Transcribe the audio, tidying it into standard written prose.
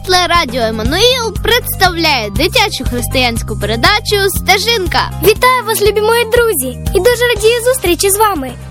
Телерадіо Еммануїл представляє дитячу християнську передачу «Стежинка». Вітаю вас, любі мої друзі! І дуже радію зустрічі з вами.